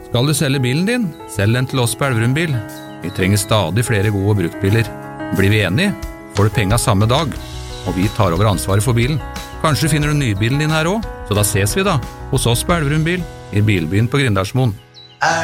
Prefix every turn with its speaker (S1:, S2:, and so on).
S1: Skal du selge bilen din, selg den til oss på Elverum Bil. Vi trenger stadig flere gode bruktbiler. Blir vi enige, får du penga samme dag, og vi tar over ansvaret for bilen. Kanskje finner du nybilen din her også, så da ses vi da, hos oss på Elverum Bil, i Bilbyen på Grindalsmoen.